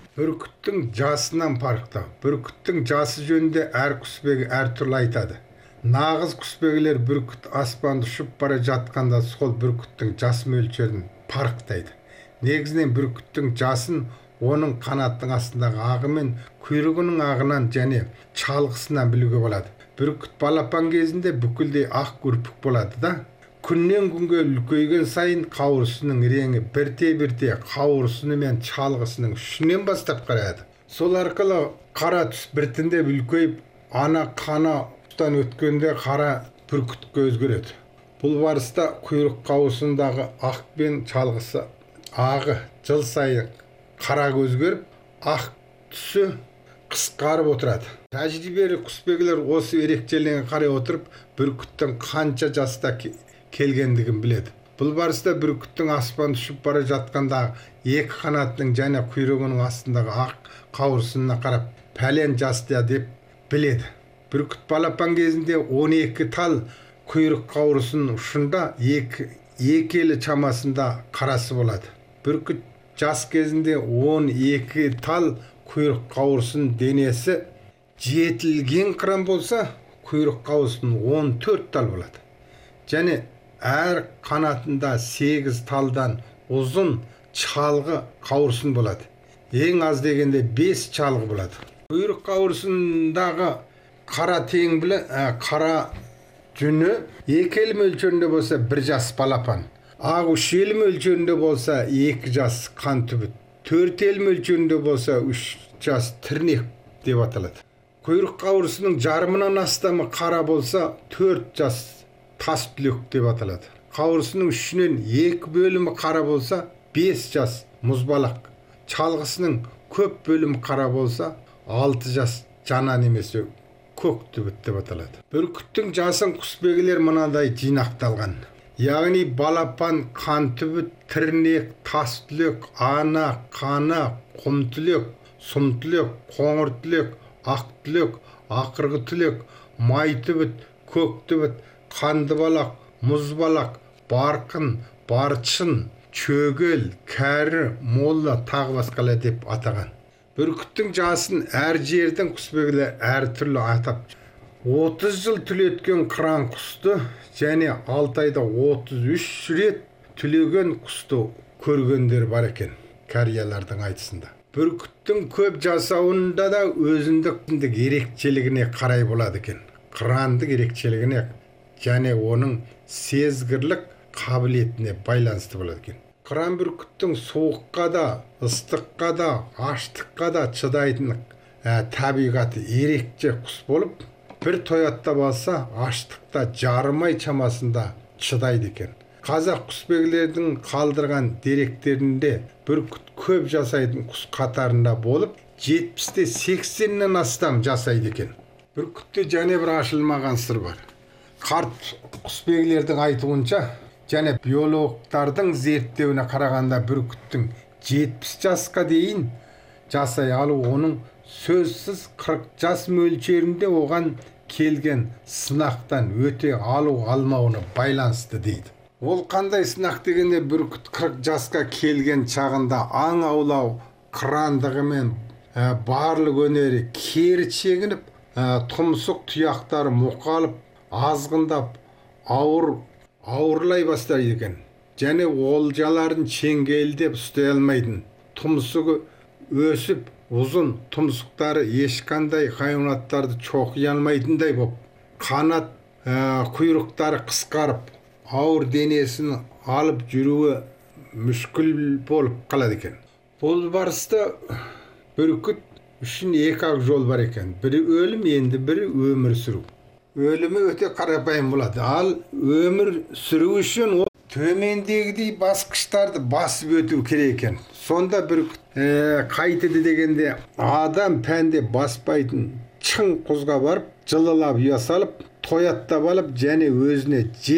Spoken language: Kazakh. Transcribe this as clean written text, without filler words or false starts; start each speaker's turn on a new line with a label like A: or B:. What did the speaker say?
A: Бүркіттің жасынан парықта. Бүркіттің жасы жөнінде әр құсбегі әртүрлі айтады. Нағыз құсбегілер бүркіт аспанды ұшып бара жатқанда сол бүркіттің жас мөлшерін парықтайды. Негізінен бүркіттің жасын оның қанаттың астындағы ағы мен құйрығының ағынан және чалғысынан білуге болады. Бүркіт балапан кезінде бүкілдей ақ үрпік болады да, күннен күнге үлкейген сайын қауырсының реңі бірте-бірте қауырсыны мен чалғысының ішінен бастап қараяды. Сол арқылы қара түс біртіндеп үлкейіп, ана қана тұстан өткенде қара бүркітке өзгереді. Бұл барыста құйрық қауырсындағы ақ пен чалғысы ағы жыл сайын қара өзгеріп, ақ түсі қысқарып отырады. Тәжірибелі құсбегілер осы ерекшелігіне қарай отырып, бүркіттің қанша жаста келгендігін біледі. Бұл барыста бүркіттің аспан ұшып бара жатқанда екі қанатының және құйрығының астындағы ақ қауырсынына қарап, пәлен жаста деп біледі. Бүркіт балапан кезінде 12 тал құйрық қауырсынның ұшында екі елі чамасында қарасы болады. Бүркіт жас кезінде 12 тал құйрық қауырсын денесі жетілген қыран болса, құйрық қауырсын 14 тал болады. Және әр қанатында 8 талдан ұзын чалғы қауырсын болады. Ең аз дегенде 5 чалғы болады. Құйрық қауырсындағы қара теңбілі, қара жүні 2 ел мөлшерінде болса 1 жас балапан. Ақ 3 ел мөлшерінде болса 2 жас қан түбіт. 4 ел мөлшерінде болса 3 жас тірнек деп аталады. Құйрық қауырсының жарымынан астамы қара болса 4 жас тас түлек деп аталады. Қауырсының ішінен 2 бөлімі қара болса 5 жас мұзбалақ. Чалғысының көп бөлімі қара болса 6 жас жана немесе көк түбіт деп аталады. Бүркіттің жасын құсбегілер мынадай жинақталған. Яғни балапан, қан түбіт, тірнек, тас түлек, ана, қана, құм түлек, сұм түлек, қоңыр түлек, ақ түлек, ақырғы түлек, май түбіт, көк түбіт, қанды балақ, мұз балақ, барқын, баршын, чөгел, кәрі, молла тағы басқалар деп атаған. Бүркіттің жасын әр жердің құсбегілер әр түрлі атап. 30 жыл түлеткен қыран құсты және 6 айда 33 рет түлеген құсты көргендер бар екен, кәриялардың айтысында. Бүркіттің көп жасауында да өзіндік ерекшелігіне қарай болады екен. Қырандық ерекшелігіне және оның сезгірлік қабілетіне байланысты болады екен. Қыран бүркіттің суыққа да, ыстыққа да, аштыққа да чыдайтын табиғаты ерекше құс болып, бір тоятта болса, аштықта жарым ай чамасында чыдайды екен. Қазақ құсбегілердің қалдырған деректерінде бүркіт көп жасайтын құс қатарында болып, 70-те 80-нен астам жасайды екен. Бүркітте және бір ашылмаған сыр бар. Қарт құсбегілердің айтуынша, және биологтардың зерттеуіне қарағанда бүркіттің 70 жасқа дейін жасай алу оның сөзсіз 40 жас мөлшерінде оған келген сынақтан өте алу алмауына байланысты дейді. Ол қандай сынақ дегенде бүркіт 40 жасқа келген чағында аң аулау қырандығымен барлық өнері кері шегініп, тұмсық тұяқтары мұқалып, азғындап, ауырлай бастайды екен. Және олжаларын шеңгелдеп ұстай алмайтын. Тұмсығы өсіп, ұзын тұмсықтары ешқандай хайуанаттарды çoқи алмайтындай болып, қанат құйрықтары қысқарып, ауыр денесін алып жүруі мүшкіл болып қалады екен. Бұл барыста бүркіт үшін 2 жол бар екен. Бірі өлім, енді бірі өмір сүру. Өлімі өте қарапайым болады. Ал өмір сүру үшін ол төмендегідей басқыштарды басып өту керек екен. Сонда бүркіт қайтеді дегенде адам пәнде баспайтын чың құзға барып, жылылап ұя салып, тояттап алып және өзіне